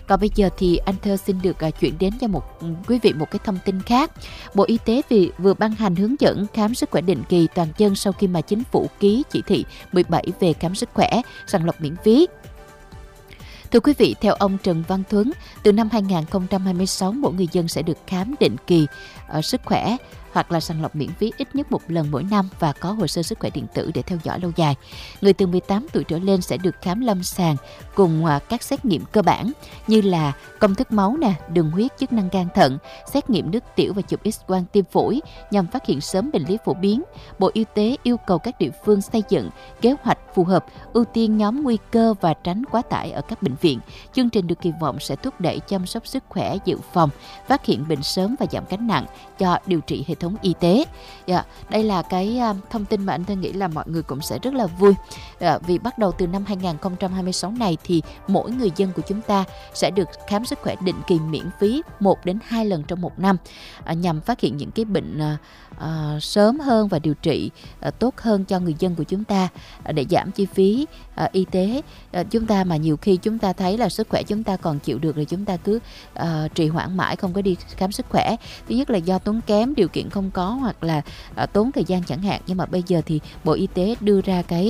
Còn bây giờ thì anh Thơ xin được chuyển đến cho quý vị một cái thông tin khác. Bộ Y tế vừa ban hành hướng dẫn khám sức khỏe định kỳ toàn dân sau khi mà chính phủ ký chỉ thị 17 về khám sức khỏe, sàng lọc miễn phí. Thưa quý vị, theo ông Trần Văn Thuấn, từ năm 2026, mỗi người dân sẽ được khám định kỳ sức khỏe hoặc là sàng lọc miễn phí ít nhất một lần mỗi năm và có hồ sơ sức khỏe điện tử để theo dõi lâu dài. Người từ 18 tuổi trở lên sẽ được khám lâm sàng cùng các xét nghiệm cơ bản như là công thức máu, đường huyết, chức năng gan thận, xét nghiệm nước tiểu và chụp X-quang tim phổi nhằm phát hiện sớm bệnh lý phổ biến. Bộ Y tế yêu cầu các địa phương xây dựng kế hoạch phù hợp, ưu tiên nhóm nguy cơ và tránh quá tải ở các bệnh viện. Chương trình được kỳ vọng sẽ thúc đẩy chăm sóc sức khỏe, dự phòng, phát hiện bệnh sớm và giảm gánh nặng cho điều trị hệ thống y tế. Đây là cái thông tin mà anh Thơ nghĩ là mọi người cũng sẽ rất là vui. Vì bắt đầu từ năm 2026 này thì mỗi người dân của chúng ta sẽ được khám sức khỏe định kỳ miễn phí 1 đến 2 lần trong một năm, nhằm phát hiện những cái bệnh sớm hơn và điều trị tốt hơn cho người dân của chúng ta để giảm chi phí y tế. Chúng ta mà nhiều khi chúng ta thấy là sức khỏe chúng ta còn chịu được rồi chúng ta cứ trì hoãn mãi không có đi khám sức khỏe. Thứ nhất là do tốn kém, điều kiện không có hoặc là tốn thời gian chẳng hạn. Nhưng mà bây giờ thì Bộ Y tế đưa ra cái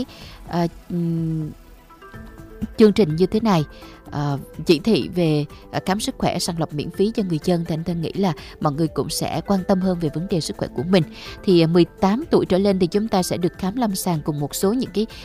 chương trình như thế này, chỉ thị về khám sức khỏe, sàng lọc miễn phí cho người dân, thì anh Thân nghĩ là mọi người cũng sẽ quan tâm hơn về vấn đề sức khỏe của mình. Thì 18 tuổi trở lên thì chúng ta sẽ được khám lâm sàng cùng một số những cái